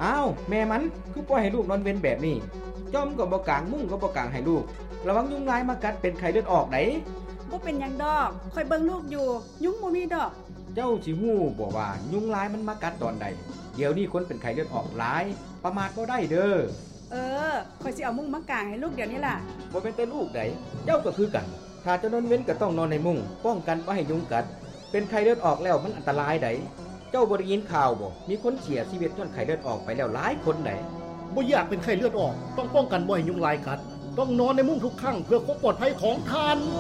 อ้าวแม่มันคือปล่อยให้ลูกนอนเว้นแบบนี้จ้อมก็บ่กางมุ้งก็บ่กางให้ลูกระวังยุงลายมากัดเป็นไข้เลือดออกได้บ่เป็นหยังดอกค่อยเบิ่งลูกอยู่ยุงบ่มีดอกเจ้าสิฮู้บ่ว่ายุงลายมันมากัดตอนใดเดี๋ยวนี้คนเป็นไข้เลือดออกหลายประมาทบ่ได้เด้อค่อยสิเอามุ้งมากางให้ลูกเดี๋ยวนี้ล่ะบ่เป็นแต่ลูกใดเจ้าก็คือกันถ้าจะนอนเว้นก็ต้องนอนในมุ้งป้องกันบ่ให้ยุงกัดเป็นไข้เลือดออกแล้วมันอันตรายไดเจ้าบ่ได้ยินข่าวบ่มีคนเสียชีวิตย้อนไข้เลือดออกไปแล้วหลายคนไดบ่อยากเป็นไข้เลือดออกต้องป้องกันบ่ให้ยุงลายกัดต้องนอนในมุ้งทุกครั้งเพื่อความปลอดภัยของท่าน